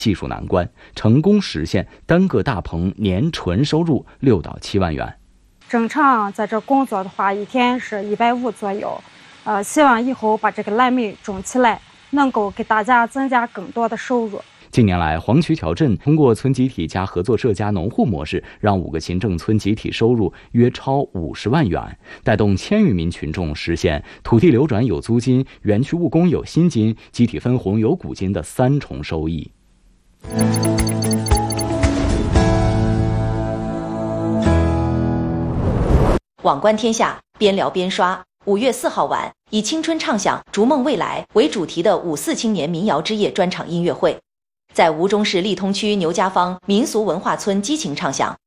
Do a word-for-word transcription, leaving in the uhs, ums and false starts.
技术难关，成功实现单个大棚年纯收入六到七万元。 正常在这工作的话，一天是一百五左右。呃，希望以后把这个蓝莓种起来，能够给大家增加更多的收入。 近年来，黄渠桥镇通过村集体加合作社加农户模式，让五个行政村集体收入约超五十万元，带动千余名群众实现土地流转有租金、园区务工有薪金、集体分红有股金的三重收益。 网观天下，边聊边刷。五月四号晚，以青春畅想，逐梦未来为主题的五四青年民谣之夜专场音乐会，在吴中市利通区牛家坊民俗文化村激情畅想，